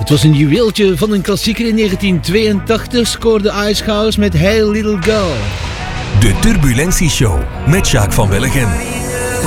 Het was een juweeltje van een klassieker in 1982, scoorde Icehouse met Hey Little Girl. De Turbulentie Show met Jacques van Bellegem.